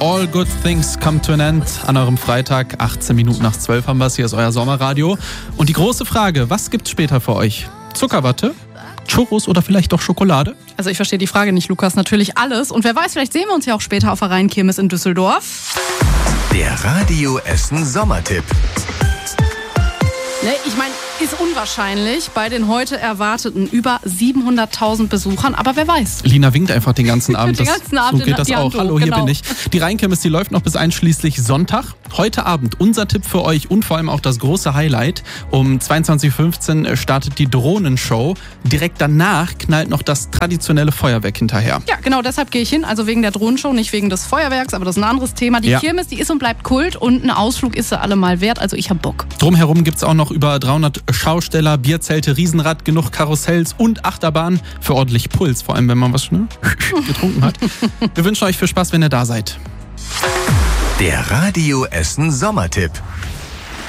All Good Things Come to an End an eurem Freitag. 18 Minuten nach 12 haben wir es. Hier ist euer Sommerradio. Und die große Frage, was gibt's später für euch? Zuckerwatte? Churros oder vielleicht doch Schokolade? Also ich verstehe die Frage nicht, Lukas. Natürlich alles. Und wer weiß, vielleicht sehen wir uns ja auch später auf der Rheinkirmes in Düsseldorf. Der Radio Essen Sommertipp. Ne, ich meine, ist unwahrscheinlich bei den heute erwarteten über 700.000 Besuchern, aber wer weiß. Lina winkt einfach den ganzen Abend. Den ganzen Abend so geht das auch. Hallo, hier bin ich. Die Rheinkirmes, die läuft noch bis einschließlich Sonntag. Heute Abend unser Tipp für euch und vor allem auch das große Highlight. Um 22.15 Uhr startet die Drohnenshow. Direkt danach knallt noch das traditionelle Feuerwerk hinterher. Ja, genau, deshalb gehe ich hin. Also wegen der Drohnenshow, nicht wegen des Feuerwerks, aber das ist ein anderes Thema. Die Kirmes, die ist und bleibt Kult und ein Ausflug ist sie allemal wert. Also ich hab Bock. Drumherum gibt's auch noch über 300 Schausteller, Bierzelte, Riesenrad, genug Karussells und Achterbahn für ordentlich Puls. Vor allem, wenn man was getrunken hat. Wir wünschen euch viel Spaß, wenn ihr da seid. Der Radio Essen Sommertipp.